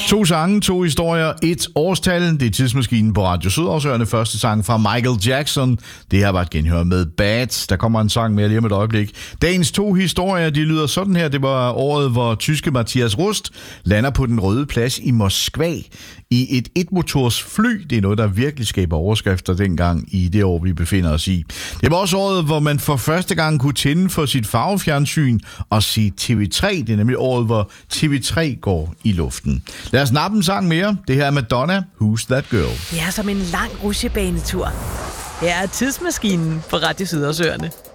2 sange, 2 historier, 1 årstal. Det er Tidsmaskinen på Radio Sydhavsøerne. Første sang fra Michael Jackson. Det her var et genhør med Bad. Der kommer en sang mere lige om et øjeblik. Dagens 2 historier, de lyder sådan her. Det var året, hvor tyske Matthias Rust lander på den røde plads i Moskva i et etmotors fly. Det er noget, der virkelig skaber overskrifter dengang i det år, vi befinder os i. Det var også året, hvor man for første gang kunne tænde for sit farvefjernsyn og se TV3. Det er nemlig året, hvor TV3 går i luften. Lad os nappe en sang mere. Det her er Madonna, Who's That Girl? Det er som en lang rutsjebanetur. Det er Tidsmaskinen på Radio Sydhavsøerne.